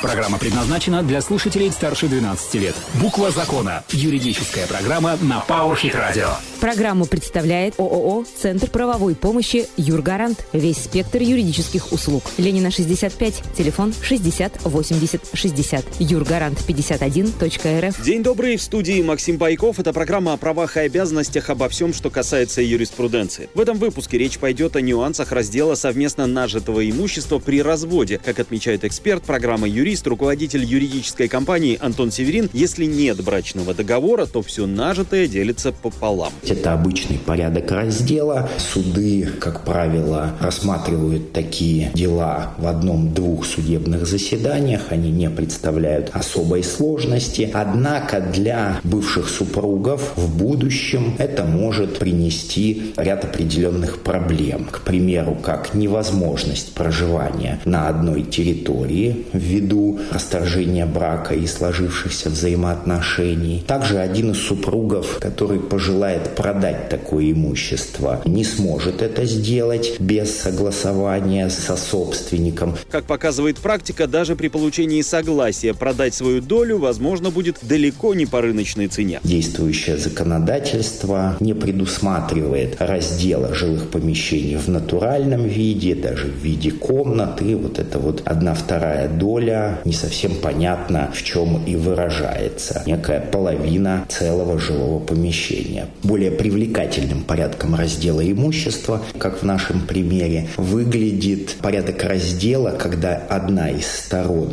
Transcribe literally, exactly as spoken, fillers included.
Программа предназначена для слушателей старше двенадцати лет. Буква закона. Юридическая программа на PowerHit Radio. Программу представляет ООО «Центр правовой помощи Юргарант». Весь спектр юридических услуг. Ленина, шестьдесят пять, телефон шестьдесят восемьдесят шестьдесят. Юргарант пятьдесят один точка эр эф. День добрый, в студии Максим Байков. Это программа о правах и обязанностях, обо всем, что касается юриспруденции. В этом выпуске речь пойдет о нюансах раздела совместно нажитого имущества при разводе. Как отмечает эксперт программы «Юрист», руководитель юридической компании Антон Северин, если нет брачного договора, то все нажитое делится пополам. Это обычный порядок раздела. Суды, как правило, рассматривают такие дела в одном-двух судебных заседаниях. Они не представляют особой сложности. Однако для бывших супругов в будущем это может принести ряд определенных проблем. К примеру, как невозможность проживания на одной территории ввиду расторжения брака и сложившихся взаимоотношений. Также один из супругов, который пожелает продать такое имущество, не сможет это сделать без согласования со собственником. Как показывает практика, даже при получении согласия продать свою долю возможно будет далеко не по рыночной цене. Действующее законодательство не предусматривает раздела жилых помещений в натуральном виде, даже в виде комнаты. Вот это вот одна-вторая доля не совсем понятно, в чем и выражается. Некая половина целого жилого помещения. Более привлекательным порядком раздела имущества, как в нашем примере, выглядит порядок раздела, когда одна из сторон